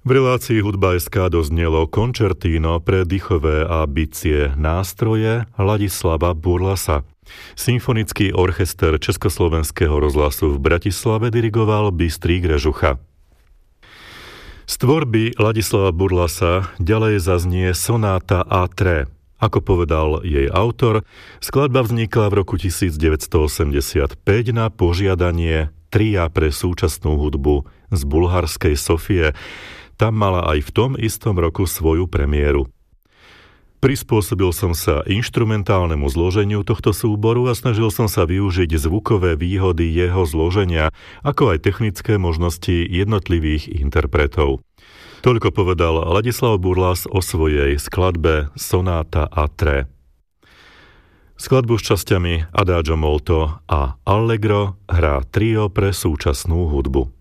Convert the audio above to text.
V relácii Hudba.sk doznelo končertíno pre dýchové a bicie nástroje Ladislava Burlasa. Symfonický orchester Československého rozhlasu v Bratislave dirigoval Bystrík Režucha. Z tvorby Ladislava Burlasa ďalej zaznie sonáta A3. Ako povedal jej autor, skladba vznikla v roku 1985 na požiadanie tria pre súčasnú hudbu z bulharskej Sofie. Tam mala aj v tom istom roku svoju premiéru. Prispôsobil som sa inštrumentálnemu zloženiu tohto súboru a snažil som sa využiť zvukové výhody jeho zloženia, ako aj technické možnosti jednotlivých interpretov. Toľko povedal Ladislav Burlas o svojej skladbe Sonáta A3. Skladbu s časťami Adagio molto a Allegro hrá trio pre súčasnú hudbu.